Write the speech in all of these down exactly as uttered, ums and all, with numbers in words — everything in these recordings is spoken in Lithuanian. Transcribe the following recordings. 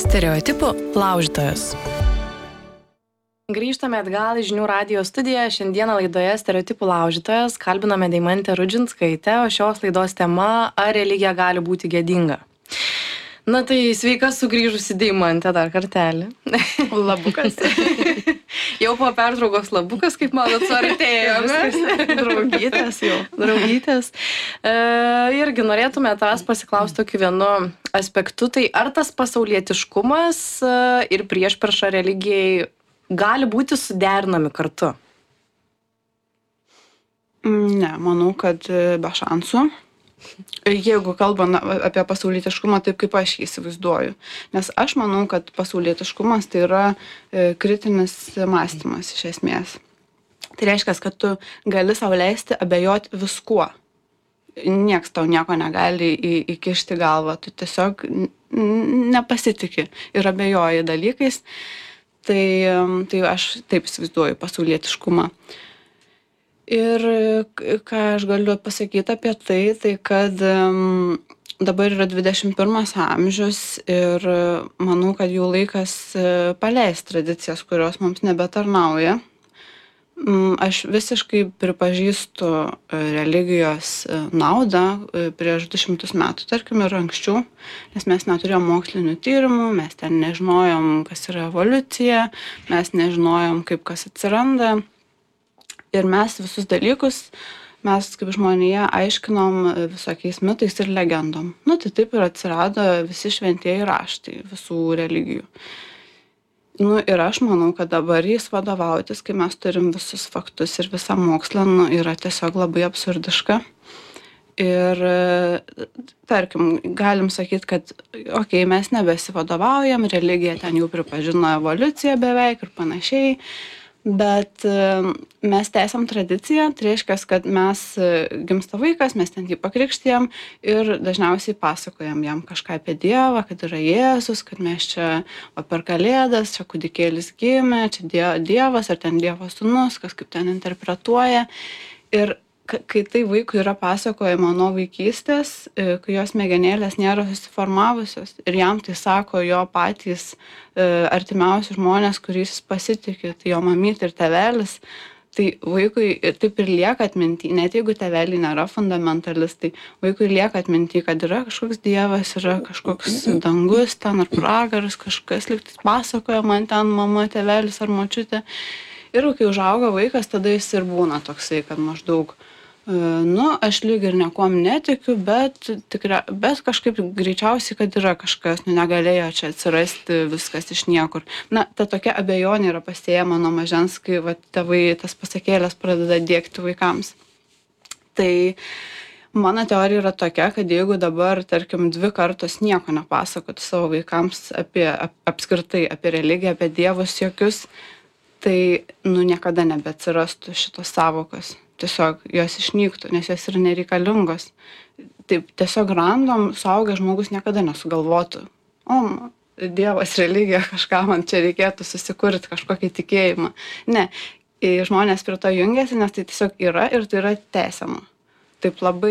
Stereotipų laužytojas. Grįžtame atgal į Žinių radijo studiją. Šiandieną laidoje Stereotipų laužytojas kalbiname Deimantę Rudžinskaitę, o šios laidos tema – ar religija gali būti gėdinga? Na tai sveika sugrįžusi Deimantė dar kartelį. Labukas. Jau po pertraukos labukas, kaip manot, suartėjome. Draugytės jau. Draugytės. E, irgi norėtume tavęs pasiklausti tokiu vienu aspektu. Tai ar tas pasaulietiškumas ir priešprieša religijai gali būti suderinami kartu? Ne, manau, kad be šansų. Jeigu kalbam apie pasaulietiškumą taip, kaip aš jį įsivaizduoju. Nes aš manau, kad pasaulietiškumas tai yra kritinis mąstymas iš esmės. Tai reiškia, kad tu gali sau leisti abejoti viskuo. Nieks tau nieko negali į, įkišti galvą. Tu tiesiog nepasitiki ir abejoji dalykais. Tai, tai aš taip įsivaizduoju pasaulietiškumą. Ir ką aš galiu pasakyti apie tai, tai kad um, dabar yra dvidešimt pirmas amžius ir manau, kad jau laikas paleis tradicijas, kurios mums nebetarnauja. Um, aš visiškai pripažįstu religijos naudą prieš du šimtus metų, tarkim, ir anksčiau, nes mes neturėjom mokslinių tyrimų, mes ten nežinojom, kas yra evoliucija, mes nežinojom, kaip kas atsiranda. Ir mes visus dalykus, mes kaip žmonėje aiškinom visokiais mitais ir legendom. Nu, tai taip ir atsirado visi šventieji raštai visų religijų. Nu, ir aš manau, kad dabar jais vadovautis, kai mes turim visus faktus ir visą mokslą, nu, yra tiesiog labai absurdiška. Ir, tarkim, galim sakyti, kad, okei, okay, mes nebesivadovaujam, religija ten jau pripažino evoliuciją beveik ir panašiai. Bet mes tęsiam tradiciją, tai reiškia, kad mes gimsta vaikas, mes ten jį pakrikštijam ir dažniausiai pasakojam jam kažką apie Dievą, kad yra Jėzus, kad mes čia o per Kalėdas, čia kūdikėlis gimė, čia Dievas ar ten Dievo sūnus, kas kaip ten interpretuoja. Ir kai tai vaikui yra pasakojama nuo vaikystės, kai jos smegenėlės nėra susiformavusios ir jam tai sako jo patys artimiausi žmonės, kuriais jis pasitikė, tai jo mamytė ir tėvelis, tai vaikui taip ir lieka atminty, net jeigu tėveliai nėra fundamentalistai, vaikui lieka atminty, kad yra kažkoks Dievas, yra kažkoks dangus ten ar pragaras, kažkas liktais pasakoja man ten mama, tėvelis ar močiutė. Ir kai užauga vaikas, tada jis ir būna toksai, kad maždaug nu, aš lyg ir niekuom netikiu, bet, tikra, bet kažkaip greičiausiai, kad yra kažkas, nu, negalėjo čia atsirasti viskas iš niekur. Na, ta tokia abejonė yra pasėjama nuo mažens, kai va, tėvai tas pasakėlės pradeda diegti vaikams. Tai mano teorija yra tokia, kad jeigu dabar, tarkim, dvi kartos nieko nepasakoti savo vaikams apie ap, apskritai, apie religiją, apie dievus jokius, tai, nu, niekada nebeatsirastų šitos savokos. Tiesiog jos išnyktų, nes jos yra nereikalingos. Taip, tiesiog random suaugęs žmogus niekada nesugalvotų. O, Dievas, religija, kažką man čia reikėtų susikurti, kažkokį tikėjimą. Ne, žmonės prie to jungiasi, nes tai tiesiog yra ir tai yra tęsiama. Taip labai,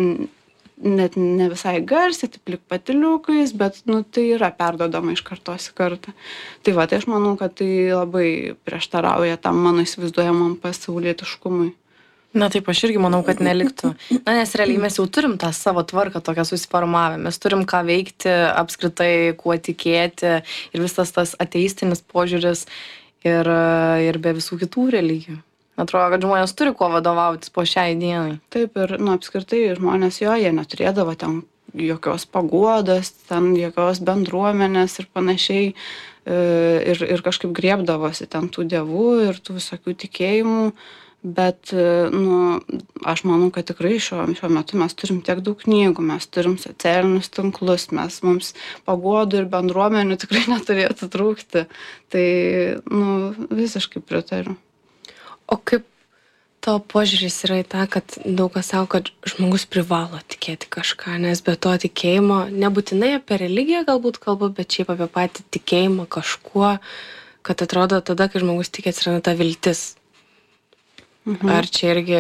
net ne visai garsiai, taip lyg patyliukais, bet nu, tai yra perduodama iš kartos į kartą. Tai va, tai aš manau, kad tai labai prieštarauja tam mano įsivaizduojamam pasaulietiškumui. Na taip, aš irgi manau, kad neliktų. Na, nes realiai mes jau turim tą savo tvarką tokią susiformavę. Mes turim ką veikti, apskritai, kuo tikėti ir visas tas ateistinis požiūris ir, ir be visų kitų religijų. Atrodo, kad žmonės turi kuo vadovautis po šiai dienai. Taip, ir nu, apskritai žmonės jo, jie neturėdavo ten jokios paguodos, ten jokios bendruomenės ir panašiai. Ir, ir kažkaip griebdavosi ten tų dievų ir tų visokių tikėjimų. Bet, nu, aš manau, kad tikrai šiuo, šiuo metu mes turim tiek daug knygų, mes turim socialinius tinklus, mes mums paguodų ir bendruomenių tikrai neturėtų trūkti. Tai, nu, visiškai pritariu. O kaip tavo požiūris yra į tą, kad daug kas sako, kad žmogus privalo tikėti kažką, nes be to tikėjimo, nebūtinai apie religiją galbūt kalbu, bet šiaip apie patį tikėjimą kažkuo, kad atrodo tada, kai žmogus tikė, atsiranda ta viltis. Mhm. Ar čia irgi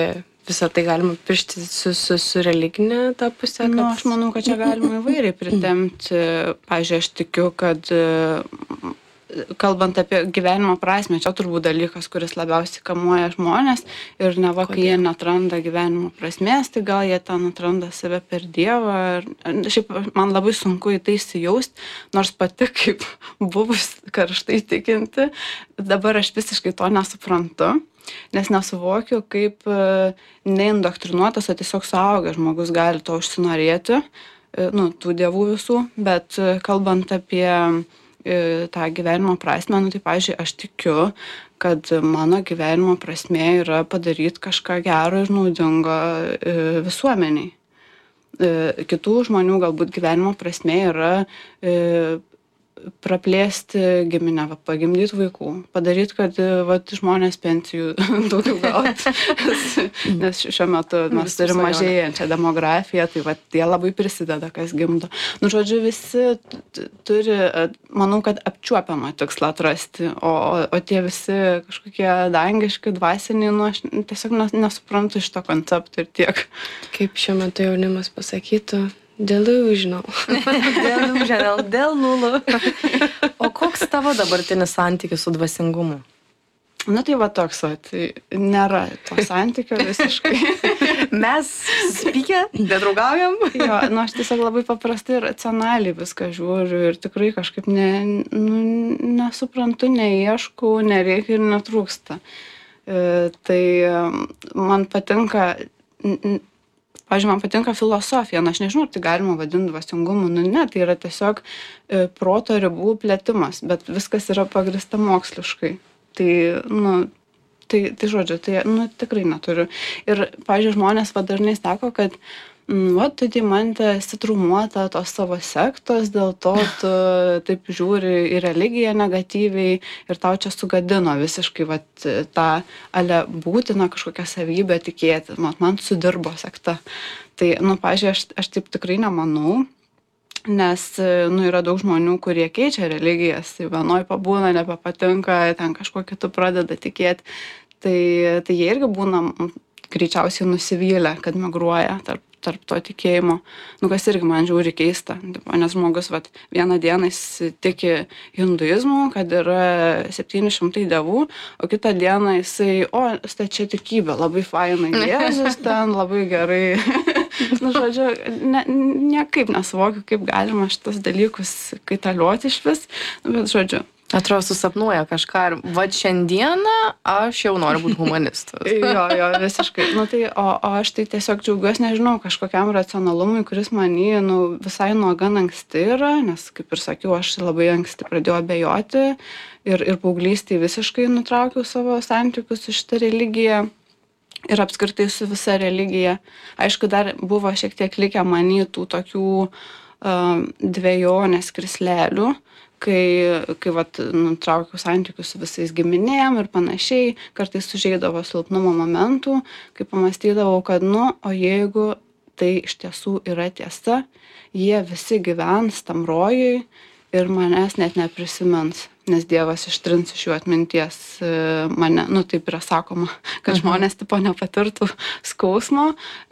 visą tai galima piršti su, su, su religinė ta pusė? Kad... Nu, aš manau, kad čia galima įvairiai pritempti. Pavyzdžiui, aš tikiu, kad kalbant apie gyvenimo prasmę, čia turbūt dalykas, kuris labiausiai kamuoja žmonės ir ne va, kai jie netranda gyvenimo prasmės, tai gal jie ten atranda save per Dievą. Ir, šiaip man labai sunku į tai įsijaust, nors pati kaip buvus karštai tikinti, dabar aš visiškai to nesuprantu, nes nesuvokiu, kaip neindoktrinuotas, o tiesiog suaugęs žmogus gali to užsinorėti, nu, tų dievų visų, bet kalbant apie tą gyvenimo prasmę, nu tai, pavyzdžiui, aš tikiu, kad mano gyvenimo prasmė yra padaryti kažką gero ir naudingo visuomeniai. Kitų žmonių galbūt gyvenimo prasmė yra praplėsti giminę, va, pagimdyti vaikų, padaryti, kad va, žmonės pensijų daugiau gautų, nes šiuo metu mes turime mažėjančią demografiją, tai va, jie labai prisideda, kas gimdo. Nu, žodžiu, visi turi, manau, kad apčiuopiamą tikslą atrasti, o, o tie visi kažkokie dangiški, dvasiniai, nu, aš tiesiog nesuprantu šito koncepto ir tiek. Kaip šiuo metu jaunimas pasakytų, dėl žinau. Dėl žinau, dėl nulų. O koks tavo dabartinis santykis su dvasingumu? Nu tai va toks, va, tai nėra to santykio visiškai. Mes susipykę, bedraugaujam. Jo, nu aš tiesiog labai paprastai ir racionaliai viską žiūriu ir tikrai kažkaip ne, nu, nesuprantu, neieškau, nereikia ir netrūksta. E, tai man patinka... Pavyzdžiui, man patinka filosofija, na, aš nežinau, ar tai galima vadinti dvasingumu, nu ne, tai yra tiesiog e, proto ribų plėtimas, bet viskas yra pagrįsta moksliškai. Tai, nu, tai, tai žodžiu, tai, nu, tikrai neturiu. Ir, pavyzdžiui, žmonės va dažnai sako, kad, mm, va, tu Deimante esi traumuota tos savo sektos, dėl to tu taip žiūri į religiją negatyviai ir tau čia sugadino visiškai, va, tą ale būtiną kažkokią savybę tikėti. Man, man sudirbo sekta. Tai, nu, pavyzdžiui, aš, aš taip tikrai nemanau, nes, nu, yra daug žmonių, kurie keičia religijas, tai vienoj pabūna, nebepatinka, ten kažko kitų pradeda tikėti. Tai, tai jie irgi būna greičiausiai nusivylę, kad migruoja tarp tarp to tikėjimo, nu kas irgi man žiūri keista, nes žmogus vat, vieną dieną jis tiki hinduizmu, kad yra septyni šimtai dievų, o kitą dieną jisai, o, stačia tikybė, labai fainai, Jėzus ten, labai gerai. Nu, žodžiu, ne, niekaip nesuvokiu, kaip galima šitas dalykus kaitalioti iš vis, nu, bet žodžiu. Atrodo, susapnuoja kažką ir va šiandieną aš jau noriu būti humanistas. jo, jo, visiškai. Nu, tai, o, o aš tai tiesiog džiaugiuosi, nežinau, kažkokiam racionalumui, kuris manį, nu, visai nuo gan anksti yra, nes, kaip ir sakiau, aš labai anksti pradėjau abejoti ir, ir paauglystėje visiškai nutraukiau savo santykius su šitą religiją ir apskritai su visa religija. Aišku, dar buvo šiek tiek likę manį tų tokių um, dvejonės krislelių, kai, kai vat, nutraukiau santykius su visais giminėm ir panašiai, kartais sužeidavo silpnumo momentų, kai pamastydavau, kad, nu, o jeigu tai iš tiesų yra tiesa, jie visi gyvens tam rojui ir manęs net neprisimins, nes Dievas ištrins iš jų atminties mane, nu taip yra sakoma, kad žmonės tipo nepatirtų skausmo,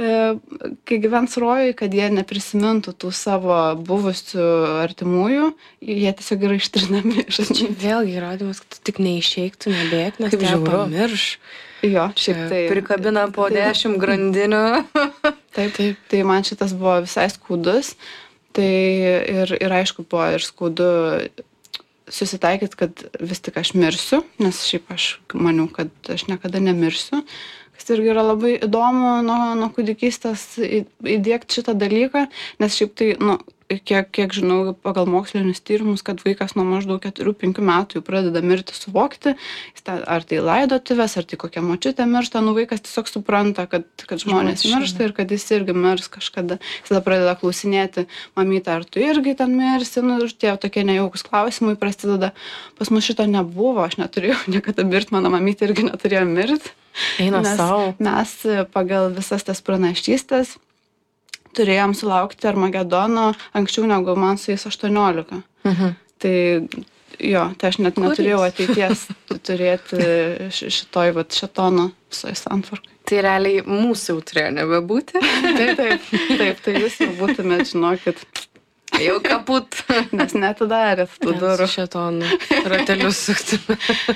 kai gyvens rojui, kad jie neprisimintų tų savo buvusių artimųjų, jie tiesiog yra ištrinami iš atminties. Čia vėlgi įrodymas, kad tu tik neišeiktų, nebėk, nes tai pamirš. Jo, šiaip tai. Prikabina po tai, dešimt grandinių. Taip, taip, tai man šitas buvo visai skaudus. Tai ir, ir aišku, buvo ir skaudu susitaikyti, kad vis tik aš mirsiu, nes šiaip aš maniau, kad aš niekada nemirsiu, kas irgi yra labai įdomu nuo, nuo kūdikystės įdiegti šitą dalyką, nes šiaip tai, nu, kiek, kiek žinau, pagal mokslinius tyrimus, kad vaikas nuo maždaug keturių penkių metų jau pradeda mirti suvokti, ar tai laidotuvės, ar tai kokia močiutė miršta, nu vaikas tiesiog supranta, kad, kad žmonės miršta ir kad jis irgi mirs kažkada. Jis tada pradeda klausinėti, mamytė, ar tu irgi ten mirsi, nu ir tie tokie nejaukus klausimai prasideda. Pas mus šito nebuvo, aš neturėjau niekada mirti, mano mamytė irgi neturėjo mirti. Eina savo. Mes pagal visas tas pranašystės turėjom sulaukti Armagedono anksčiau negu man su jais aštuoniolika. Mhm. Tai jo, tai aš net neturėjau ateities turėti šitoj vat šetono visoje santvarkai. Tai realiai mūsų jau turėjo nebebūti. Taip, taip, taip, tai jūs jau būtumėt, žinokit, Jau kaput. nes netidarėt tų durų. Su šetonu ratelius suktume.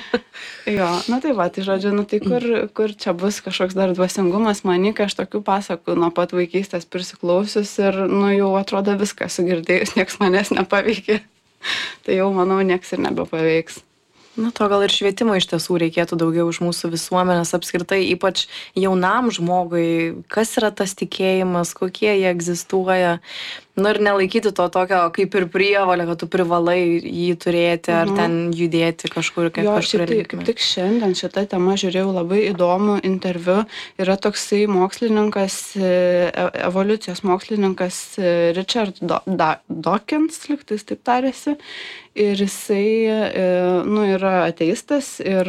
Jo, na tai va, tai žodžiu, nu tai kur, kur čia bus kažkoks dar dvasingumas, manyk, aš tokių pasakų nuo pat vaikystės prisiklausius ir, nu jau atrodo viską sugirdėjus, nieks manęs nepaveikė. Tai jau, manau, nieks ir nebepaveiks. Na, to gal ir švietimo iš tiesų reikėtų daugiau iš mūsų visuomenės apskritai, ypač jaunam žmogui, kas yra tas tikėjimas, kokie jie egzistuoja. Nu ir nelaikyti to tokio kaip ir prievolė, kad tu privalai jį turėti ar Mhm. ten judėti kažkur kaip Jo, kažkur šiaip tai, kaip tik šiandien šitą temą žiūrėjau labai įdomų interviu. Yra toksai mokslininkas, e, evoliucijos mokslininkas e, Richard Do- Da- Dawkins, lygtais taip tarėsi. Ir jisai, e, nu, yra ateistas ir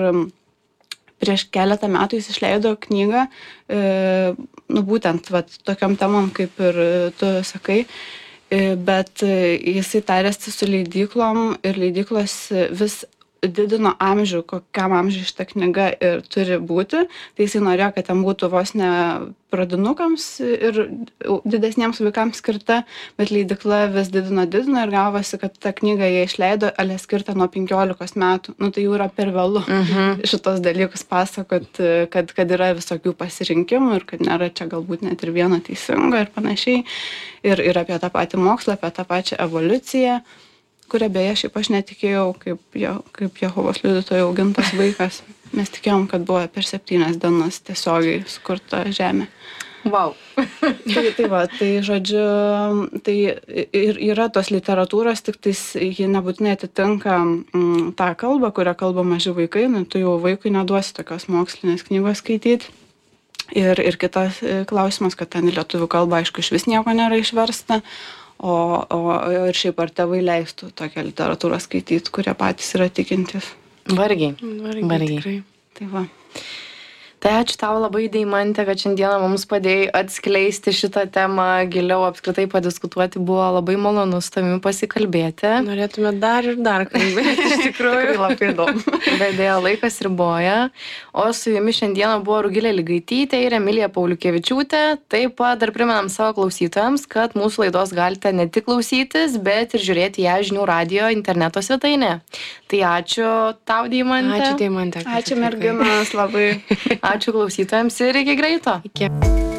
prieš keletą metų jis išleido knygą, e, nu, būtent vat, tokiam temam, kaip ir tu sakai, e, bet e, jisai tarėsi su leidyklom ir leidyklos vis didino amžių, kokiam amžiui šita knyga ir turi būti. Tai jisai norėjo, kad ten būtų vos ne pradinukams ir didesniems vaikams skirta, bet leidykla vis didino, didino ir gavosi, kad tą knygą jie išleido, ale skirta nuo penkiolikos metų. Nu tai jau yra per vėlu Mhm. šitos dalykus pasakot, kad, kad yra visokių pasirinkimų ir kad nėra čia galbūt net ir vieno teisingo ir panašiai. Ir, ir apie tą patį mokslą, apie tą pačią evoliuciją, kurią beje šiaip aš netikėjau, kaip, je, kaip Jehovos liudytojų augintas vaikas. Mes tikėjom, kad buvo per septynias dienas tiesiogiai sukurta žemė. Wow. Tai, tai va, tai žodžiu, tai ir yra tos literatūros, tik tais ji nebūtinai atitinka mm, tą kalbą, kurią kalba maži vaikai, nu, tu jau vaikui neduosi tokios mokslinės knygos skaityti. Ir, ir kitas e, klausimas, kad ten į lietuvių kalbą, aišku, iš vis nieko nėra išversta, o, o ir šiaip ar tėvai leistų tokią literatūrą skaityti, kurie patys yra tikintys. Vargiai. Vargiai, Vargiai. tikrai. Tai va. Tai ačiū tau labai, Deimante, kad šiandieną mums padėjai atskleisti šitą temą, giliau apskritai padiskutuoti, buvo labai malonu su tavimi pasikalbėti. Norėtume dar ir dar kalbėti, iš tikrųjų. Tikrai labai įdomu. Bet dėja laikas riboja. O su jumis šiandieną buvo Rugilė Ligaitytė ir Emilija Pauliukevičiūtė. Taip pat dar primenam savo klausytojams, kad mūsų laidos galite ne tik klausytis, bet ir žiūrėti ją žinių radijo interneto svetainė. Tai ačiū tau, Deimante. Ačiū, Deimante. kad Ačiū atvykai. merginos, labai. Ačiū klausytojams ir iki greito. Iki.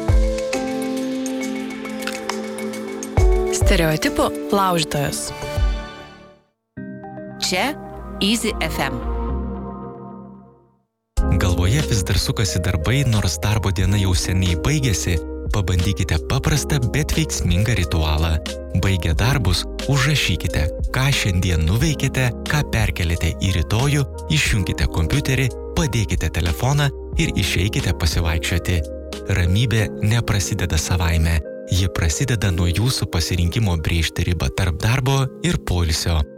Stereotipų laužytojas. Čia Easy F M. Galvoje vis dar sukasi darbai, nors darbo diena jau seniai baigėsi. Pabandykite paprastą, bet veiksmingą ritualą. Baigę darbus, užrašykite, ką šiandien nuveikėte, ką perkelite į rytojų, išjunkite kompiuterį, padėkite telefoną ir išeikite pasivaikščioti. Ramybė neprasideda savaime. Ji prasideda nuo jūsų pasirinkimo brėžti ribą tarp darbo ir poilsio.